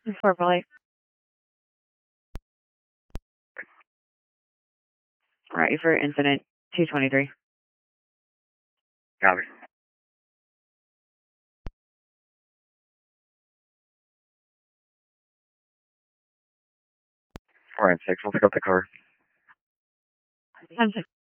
Purple. Right for incident 223. Copy. 4 and 6, we'll pick up the car. 10-6.